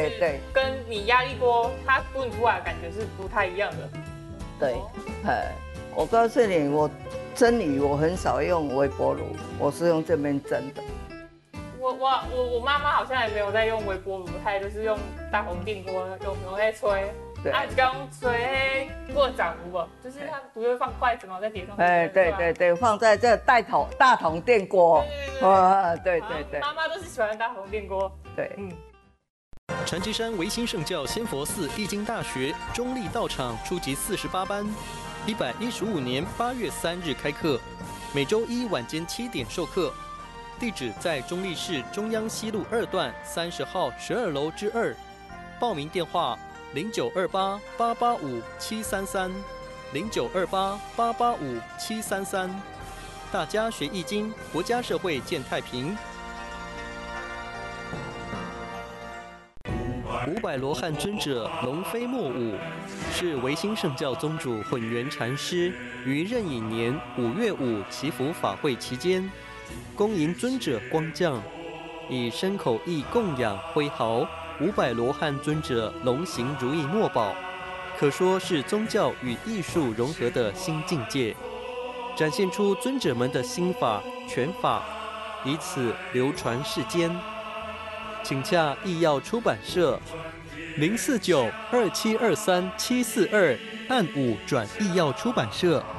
对， 跟你压力锅它炖出来的感觉是不太一样的。 对，我告诉你，我蒸鱼我很少用微波炉，我是用这边蒸的。 我妈妈好像也没有在用微波炉，她就是用大红电锅用在吹。 对， 刚吹过掌不？就是它不是放筷子吗？在碟上。 对，放在这大同电锅。对。 妈妈都是喜欢大同电锅。 对， 禅机山维新圣教仙佛寺易经大学中立道场初级48班，115年8月3日开课，每周一晚间7点授课。地址在中立市中央西路2段30号12楼之2，报名电话0928885733，0928885733。大家学易经，国家社会健太平。500罗汉尊者龙飞莫舞，是维新圣教宗主混元禅师于壬寅年5月5祈福法会期间，恭迎尊者光降，以身口意供养挥毫500罗汉尊者龙行如意墨宝，可说是宗教与艺术融合的新境界，展现出尊者们的心法拳法，以此流传世间。请洽艺耀出版社049-2723-742，按5转艺耀出版社。